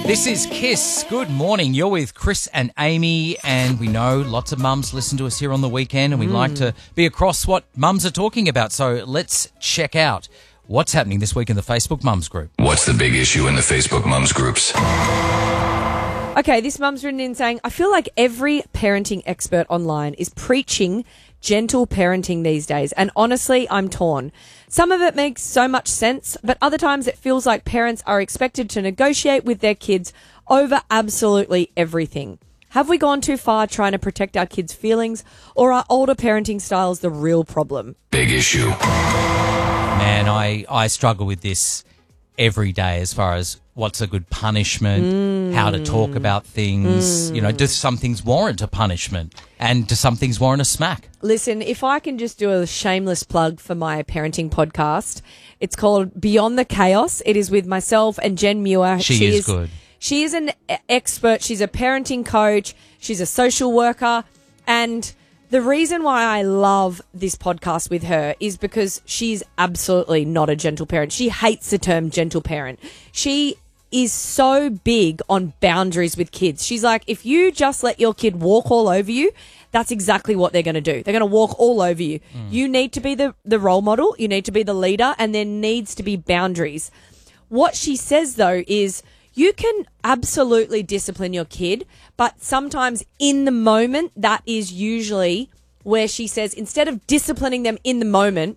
This is Kiss. Good morning. You're with Chris and Amy, and we know lots of mums listen to us here on the weekend, and we like to be across what mums are talking about. So let's check out what's happening this week in the Facebook Mums group. What's the big issue in the Facebook Mums groups? Okay, this mum's written in saying, I feel like every parenting expert online is preaching gentle parenting these days, and honestly, I'm torn. Some of it makes so much sense, but other times it feels like parents are expected to negotiate with their kids over absolutely everything. Have we gone too far trying to protect our kids' feelings, or are older parenting styles the real problem? Big issue. Man, I struggle with this every day as far as what's a good punishment, how to talk about things. You know, do some things warrant a punishment, and do some things warrant a smack? Listen, if I can just do a shameless plug for my parenting podcast, it's called Beyond the Chaos. It is with myself and Jen Muir. She is good. She is an expert. She's a parenting coach. She's a social worker. And the reason why I love this podcast with her is because she's absolutely not a gentle parent. She hates the term gentle parent. She is so big on boundaries with kids. She's like, if you just let your kid walk all over you, that's exactly what they're going to do. They're going to walk all over you. You need to be the role model. You need to be the leader, and there needs to be boundaries. What she says, though, is you can absolutely discipline your kid, but sometimes in the moment, that is usually where she says, instead of disciplining them in the moment,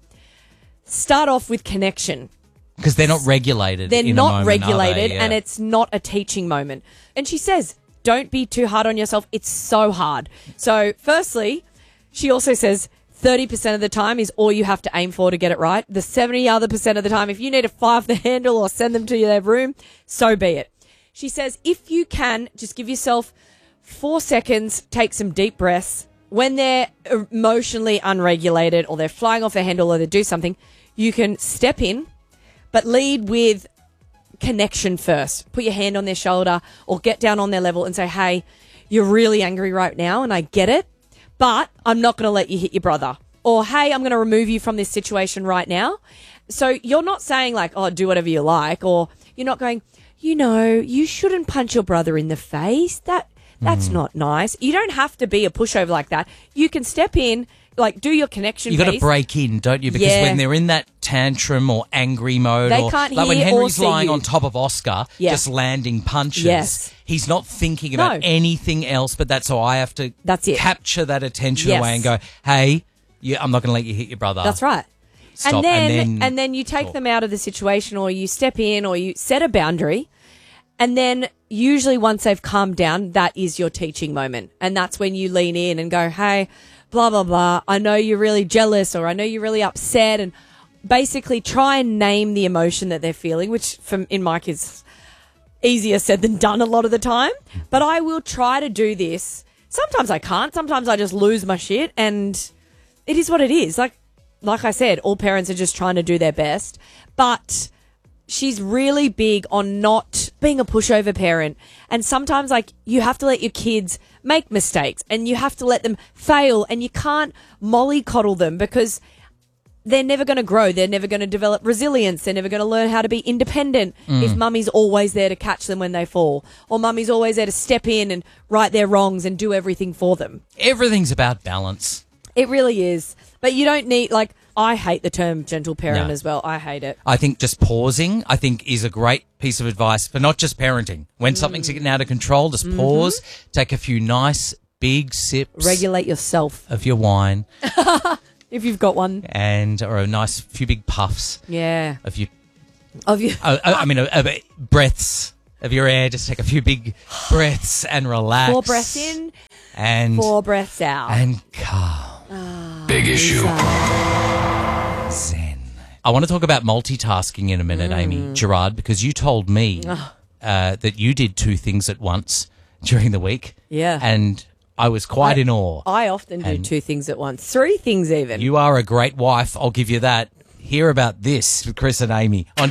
start off with connection. Because they're not regulated. They're in the not moment, regulated, are they? Yeah. and it's not a teaching moment. And she says, don't be too hard on yourself. It's so hard. So firstly, she also says 30% of the time is all you have to aim for to get it right. The 70% other of the time, if you need to fire off the handle or send them to their room, so be it. She says, if you can, just give yourself 4 seconds, take some deep breaths. When they're emotionally unregulated or they're flying off the handle or they do something, you can step in, but lead with connection first. Put your hand on their shoulder or get down on their level and say, hey, you're really angry right now and I get it, but I'm not going to let you hit your brother. Or, hey, I'm going to remove you from this situation right now. So you're not saying like, oh, do whatever you like, or you're not going, you know, you shouldn't punch your brother in the face. That's not nice. You don't have to be a pushover like that. You can step in, like do your connection. You got to break in, don't you? Because when they're in that tantrum or angry mode, they or can't like when hear Henry's or see lying you. on top of Oscar, just landing punches. He's not thinking about anything else, but that's how I have to capture that attention away and go, hey, I'm not going to let you hit your brother. That's right. Stop. And then you take them out of the situation, or you step in, or you set a boundary. And then usually once they've calmed down, that is your teaching moment. And that's when you lean in and go, hey, blah, blah, blah. I know you're really jealous, or I know you're really upset. And basically try and name the emotion that they're feeling, which in my kids, easier said than done a lot of the time. But I will try to do this. Sometimes I can't. Sometimes I just lose my shit. And it is what it is. Like I said, all parents are just trying to do their best. But she's really big on not being a pushover parent. And sometimes, like, you have to let your kids make mistakes and you have to let them fail, and you can't mollycoddle them because they're never going to grow. They're never going to develop resilience. They're never going to learn how to be independent if mummy's always there to catch them when they fall, or mummy's always there to step in and right their wrongs and do everything for them. Everything's about balance. It really is. But you don't need, like, I hate the term gentle parent as well. I hate it. I think just pausing, is a great piece of advice for not just parenting. When something's getting out of control, just pause, take a few nice big sips. Regulate yourself. Of your wine. If you've got one. Or a nice few big puffs. Yeah. Of your breaths of your air. Just take a few big breaths and relax. 4 breaths in and 4 breaths out. And calm. Big issue. Zen. I want to talk about multitasking in a minute, Amy Gerard, because you told me that you did 2 things at once during the week. Yeah. And I was quite in awe. I often do 2 things at once. 3 things even. You are a great wife, I'll give you that. Hear about this with Chris and Amy on